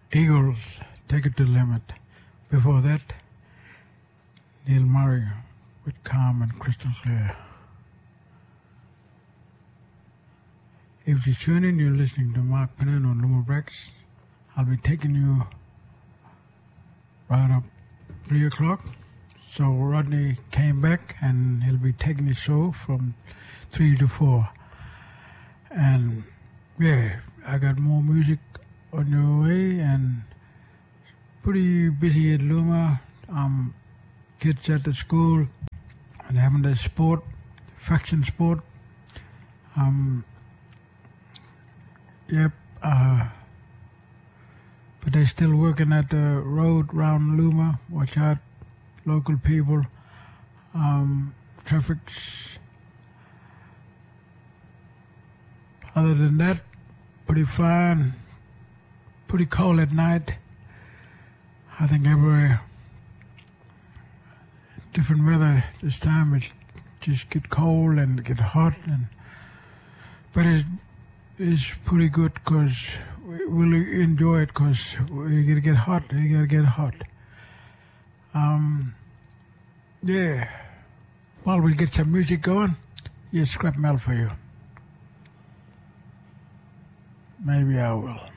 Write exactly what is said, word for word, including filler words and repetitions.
Eagles, Take It to the Limit. Before that, Neil Murray with Calm and Crystal Clear. If you tune in, you're listening to Mark Pennon on Lumberjacks. I'll be taking you right up three o'clock. So Rodney came back and he'll be taking the show from three to four. And yeah, I got more music on your way and pretty busy at Luma. Um, kids at the school and having the sport, faction sport. Um, yep, uh, but they're still working at the road round Luma. Watch out, local people. Um, traffic's. Other than that, pretty fine. Pretty cold at night. I think everywhere. Different weather this time. It just get cold and get hot, and but it's it's pretty good because we'll enjoy it because you gotta get hot. You gotta get hot. Um, yeah. While we get some music going, here's scrap metal for you. Maybe I will.